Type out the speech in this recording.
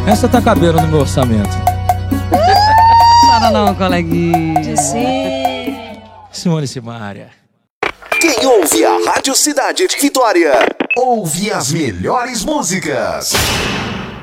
Essa tá cabendo no meu orçamento. Chora não, coleguinha. Sim. Simone Simaria. Quem ouve a Rádio Cidade de Vitória, ouve as melhores músicas.